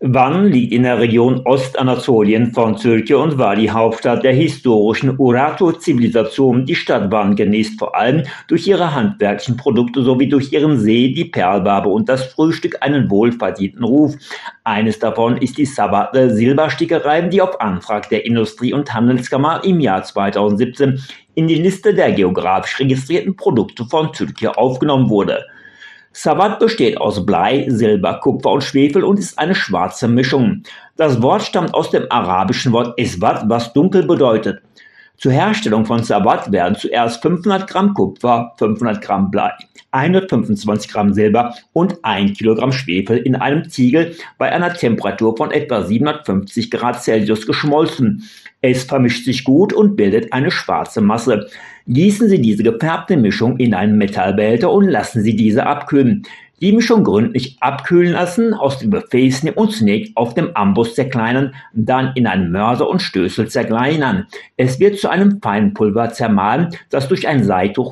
Van liegt in der Region Ostanatolien von Türkei und war die Hauptstadt der historischen Urartu-Zivilisation. Die Stadt Van genießt vor allem durch ihre handwerklichen Produkte sowie durch ihren See, die Perlwabe und das Frühstück einen wohlverdienten Ruf. Eines davon ist die Sabahle Silberstickerei, die auf Antrag der Industrie- und Handelskammer im Jahr 2017 in die Liste der geografisch registrierten Produkte von Türkei aufgenommen wurde. Savat besteht aus Blei, Silber, Kupfer und Schwefel und ist eine schwarze Mischung. Das Wort stammt aus dem arabischen Wort Eswat, was dunkel bedeutet. Zur Herstellung von Savat werden zuerst 500 Gramm Kupfer, 500 Gramm Blei, 125 Gramm Silber und 1 Kilogramm Schwefel in einem Ziegel bei einer Temperatur von etwa 750 Grad Celsius geschmolzen. Es vermischt sich gut und bildet eine schwarze Masse. Gießen Sie diese gefärbte Mischung in einen Metallbehälter und lassen Sie diese abkühlen. Die Mischung gründlich abkühlen lassen, aus dem Gefäß nehmen und zunächst auf dem Amboss zerkleinern, dann in einen Mörser und Stößel zerkleinern. Es wird zu einem feinen Pulver zermahlen, das durch ein Seituch